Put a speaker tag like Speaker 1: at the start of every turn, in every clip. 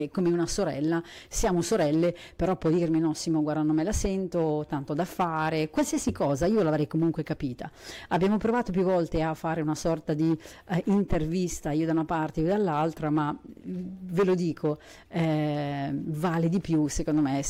Speaker 1: come una sorella, siamo sorelle, però può dirmi no Simo, guarda non me la sento, tanto da fare, qualsiasi cosa, io l'avrei comunque capita. Abbiamo provato più volte a fare una sorta di intervista, io da una parte, io dall'altra, ma ve lo dico, vale di più secondo me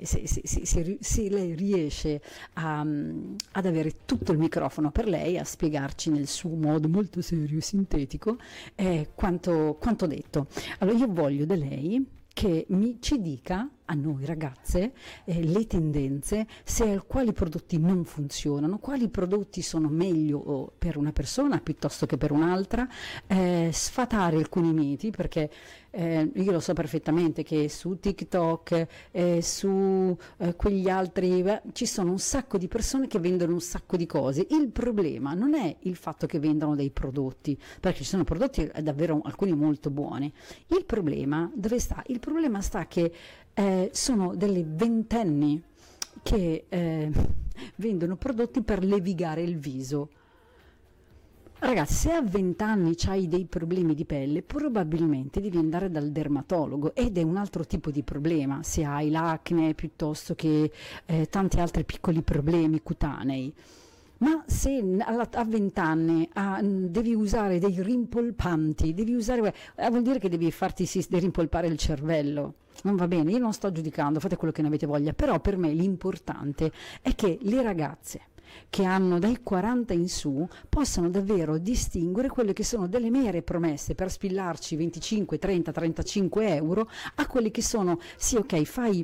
Speaker 1: se lei riesce ad avere tutto il microfono per lei, a spiegarci nel suo modo molto serio e sintetico quanto detto. Allora io voglio da lei che ci dica a noi ragazze le tendenze, quali prodotti non funzionano, quali prodotti sono meglio per una persona piuttosto che per un'altra, sfatare alcuni miti, perché io lo so perfettamente che su TikTok, su quegli altri, ci sono un sacco di persone che vendono un sacco di cose. Il problema non è il fatto che vendano dei prodotti, perché ci sono prodotti davvero alcuni molto buoni. Il problema dove sta? Il problema sta che sono delle ventenni che vendono prodotti per levigare il viso. Ragazzi, se a 20 anni hai dei problemi di pelle, probabilmente devi andare dal dermatologo, ed è un altro tipo di problema, se hai l'acne piuttosto che tanti altri piccoli problemi cutanei. Ma se a 20 anni devi usare dei rimpolpanti, vuol dire che devi farti rimpolpare il cervello. Non va bene, io non sto giudicando, fate quello che ne avete voglia, però per me l'importante è che le ragazze che hanno dai 40 in su possano davvero distinguere quelle che sono delle mere promesse per spillarci 25, 30, 35 euro a quelli che sono, sì ok,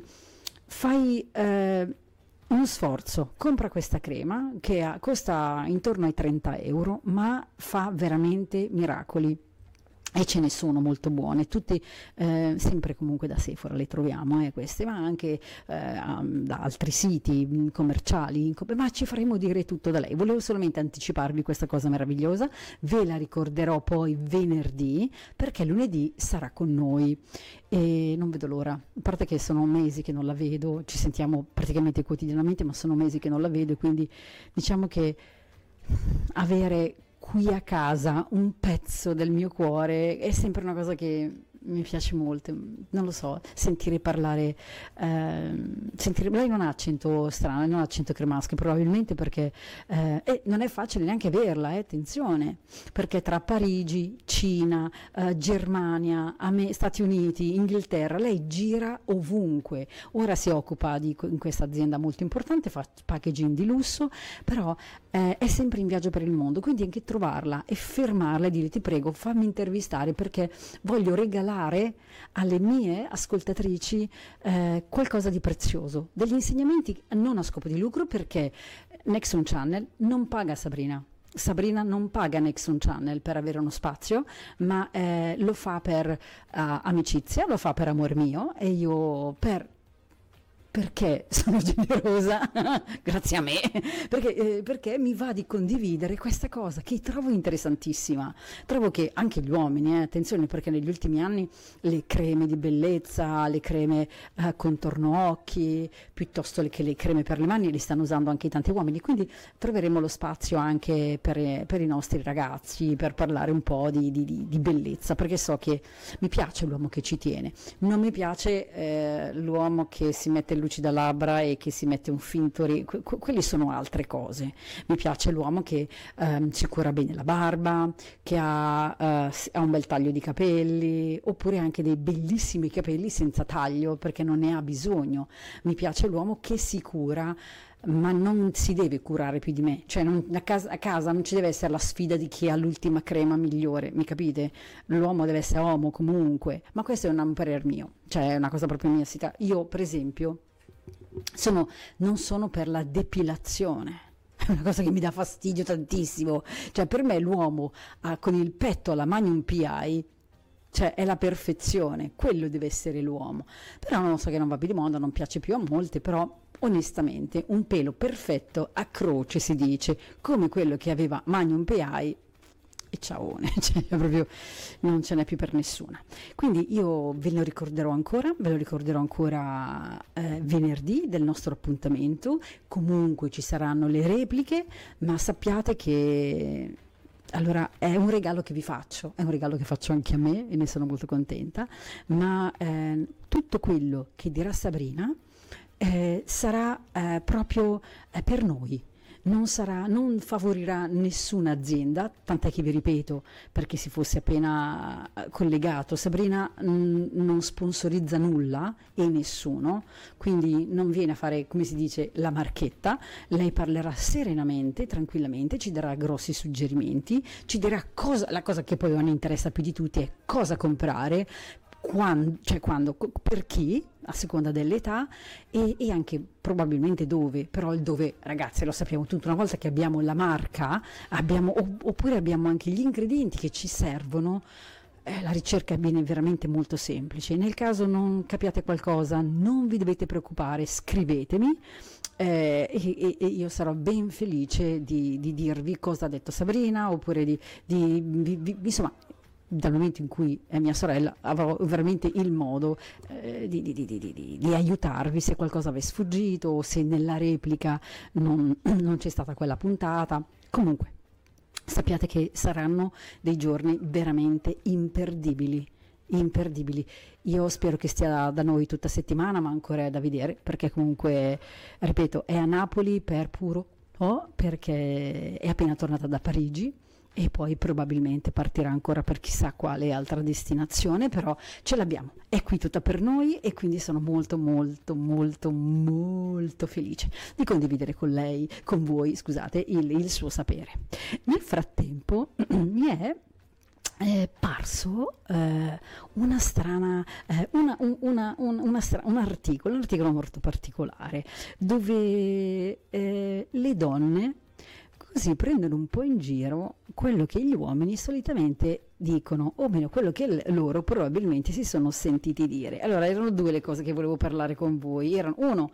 Speaker 1: fai uno sforzo, compra questa crema che costa intorno ai 30 euro, ma fa veramente miracoli. E ce ne sono molto buone, tutte sempre comunque da Sephora le troviamo queste, ma anche da altri siti commerciali, ma ci faremo dire tutto da lei. Volevo solamente anticiparvi questa cosa meravigliosa, ve la ricorderò poi venerdì, perché lunedì sarà con noi e non vedo l'ora, a parte che sono mesi che non la vedo, ci sentiamo praticamente quotidianamente, ma sono mesi che non la vedo, e quindi diciamo che avere qui a casa un pezzo del mio cuore è sempre una cosa che mi piace molto, non lo so, sentire parlare, lei non ha accento strano, non ha accento cremasco, probabilmente perché non è facile neanche averla, attenzione, perché tra Parigi, Cina, Germania, Stati Uniti, Inghilterra, lei gira ovunque. Ora si occupa in questa azienda molto importante, fa packaging di lusso, però è sempre in viaggio per il mondo, quindi anche trovarla e fermarla e dire ti prego fammi intervistare perché voglio regalare alle mie ascoltatrici qualcosa di prezioso, degli insegnamenti non a scopo di lucro, perché Nexon Channel non paga Sabrina non paga Nexon Channel per avere uno spazio, ma lo fa per amicizia, lo fa per amor mio, e io perché sono generosa, grazie a me, perché mi va di condividere questa cosa che trovo interessantissima. Trovo che anche gli uomini, attenzione, perché negli ultimi anni le creme di bellezza, le creme contorno occhi, piuttosto che le creme per le mani, li stanno usando anche i tanti uomini, quindi troveremo lo spazio anche per i nostri ragazzi, per parlare un po' di bellezza, perché so che mi piace l'uomo che ci tiene, non mi piace l'uomo che si mette il lucida labbra e che si mette un finto quelli sono altre cose. Mi piace l'uomo che si cura bene la barba, che ha un bel taglio di capelli, oppure anche dei bellissimi capelli senza taglio perché non ne ha bisogno. Mi piace l'uomo che si cura, ma non si deve curare più di me, cioè a casa non ci deve essere la sfida di chi ha l'ultima crema migliore, mi capite? L'uomo deve essere uomo comunque, ma questo è un parere mio, cioè è una cosa proprio mia. Io per esempio non sono per la depilazione, è una cosa che mi dà fastidio tantissimo, cioè per me l'uomo con il petto alla Magnum PI, cioè è la perfezione, quello deve essere l'uomo. Però non so, che non va più di moda, non piace più a molti, però onestamente un pelo perfetto a croce, si dice, come quello che aveva Magnum PI, e ciaone, cioè proprio non ce n'è più per nessuna. Quindi io ve lo ricorderò ancora venerdì del nostro appuntamento. Comunque ci saranno le repliche, ma sappiate che Allora, è un regalo che vi faccio, è un regalo che faccio anche a me e ne sono molto contenta, ma tutto quello che dirà Sabrina sarà proprio per noi. Non favorirà nessuna azienda, tant'è che vi ripeto, perché si fosse appena collegato, Sabrina non sponsorizza nulla e nessuno, quindi non viene a fare, come si dice, la marchetta. Lei parlerà serenamente, tranquillamente, ci darà grossi suggerimenti, ci dirà la cosa che poi non interessa più di tutti è cosa comprare, quando, per chi, a seconda dell'età e anche probabilmente dove, però il dove, ragazzi, lo sappiamo tutto, una volta che abbiamo la marca, oppure abbiamo anche gli ingredienti che ci servono, la ricerca viene veramente molto semplice. Nel caso non capiate qualcosa, non vi dovete preoccupare, scrivetemi. E io sarò ben felice di dirvi cosa ha detto Sabrina, oppure insomma, dal momento in cui è mia sorella avrò veramente il modo di aiutarvi se qualcosa vi è sfuggito o se nella replica non c'è stata quella puntata. Comunque sappiate che saranno dei giorni veramente imperdibili. Io spero che stia da noi tutta settimana, ma ancora è da vedere, perché comunque, ripeto, è a Napoli per puro perché è appena tornata da Parigi e poi probabilmente partirà ancora per chissà quale altra destinazione, però ce l'abbiamo, è qui tutta per noi e quindi sono molto molto molto molto felice di condividere con lei, con voi, scusate, il suo sapere. Nel frattempo mi è parso una strana, un articolo molto particolare dove le donne così prendono un po' in giro quello che gli uomini solitamente dicono, o meno quello che loro probabilmente si sono sentiti dire. Allora, erano due le cose che volevo parlare con voi. Erano uno,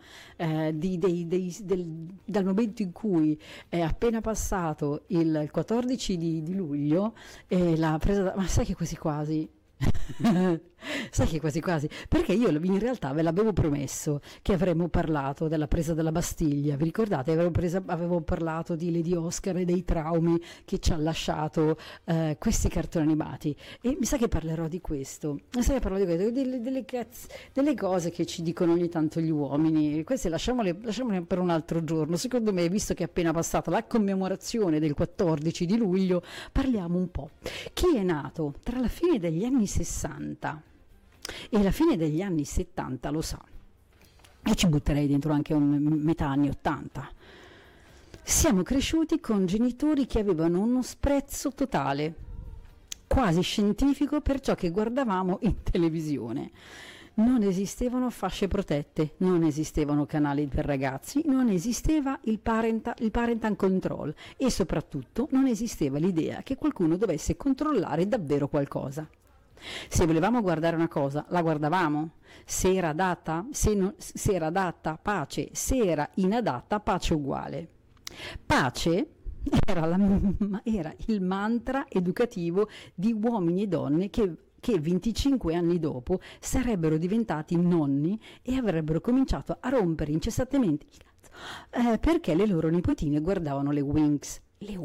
Speaker 1: dal momento in cui è appena passato il 14 di luglio, la presa ma sai che quasi quasi sai che quasi quasi, perché io in realtà ve l'avevo promesso che avremmo parlato della presa della Bastiglia, vi ricordate? Avevo parlato di Lady Oscar e dei traumi che ci ha lasciato questi cartoni animati, e mi sa che parlerò di questo, delle cose che ci dicono ogni tanto gli uomini. Queste lasciamole per un altro giorno. Secondo me, visto che è appena passata la commemorazione del 14 di luglio, parliamo un po'. Chi è nato tra la fine degli anni 60 e la fine degli anni 70 lo sa, e ci butterei dentro anche metà anni 80. Siamo cresciuti con genitori che avevano uno sprezzo totale, quasi scientifico, per ciò che guardavamo in televisione. Non esistevano fasce protette, non esistevano canali per ragazzi, non esisteva il parental control e soprattutto non esisteva l'idea che qualcuno dovesse controllare davvero qualcosa. Se volevamo guardare una cosa, la guardavamo. Se era adatta, se era adatta, pace. Se era inadatta, pace uguale. Pace era il mantra educativo di uomini e donne che 25 anni dopo sarebbero diventati nonni e avrebbero cominciato a rompere incessantemente il cazzo, perché le loro nipotine guardavano le Winx. Le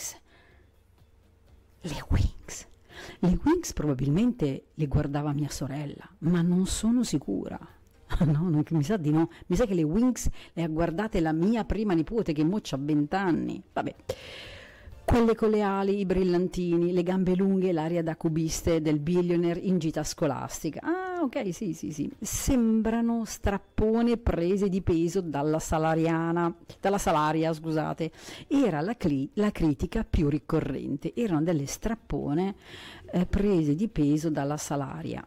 Speaker 1: Winx probabilmente le guardava mia sorella, ma non sono sicura. No, mi sa di no. Mi sa che le Winx le ha guardate la mia prima nipote, che mo c'ha 20 anni. Vabbè. Quelle con le ali, i brillantini, le gambe lunghe, l'aria da cubiste del billionaire in gita scolastica. Ah, ok, sì. Sembrano strappone prese di peso dalla salaria, scusate. Era la critica più ricorrente. Erano delle strappone prese di peso dalla salaria.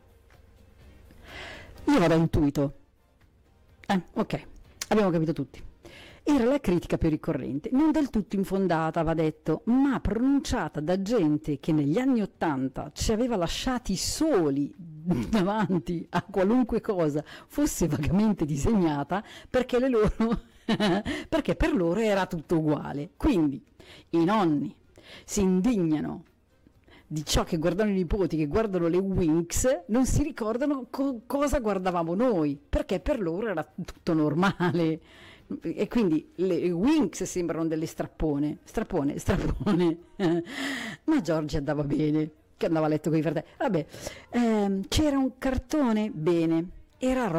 Speaker 1: Io vado a intuito. Ok, abbiamo capito tutti. Era la critica più ricorrente, non del tutto infondata, va detto, ma pronunciata da gente che negli anni '80 ci aveva lasciati soli davanti a qualunque cosa fosse vagamente disegnata, perché perché per loro era tutto uguale. Quindi i nonni si indignano di ciò che guardano i nipoti, che guardano le Winx, non si ricordano cosa guardavamo noi, perché per loro era tutto normale. E quindi le Winx sembrano delle strappone, ma Giorgia andava bene, che andava a letto con i fratelli. Vabbè, c'era un cartone, bene, era